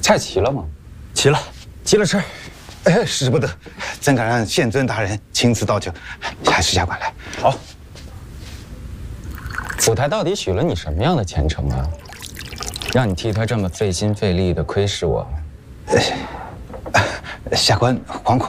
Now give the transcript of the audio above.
菜齐了吗？ 齐了，急了吃。 使不得，怎敢让县尊大人亲自倒酒？还是下官来。 好。 府台到底许了你什么样的前程啊？让你替他这么费心费力的窥视我们？ 下官惶恐。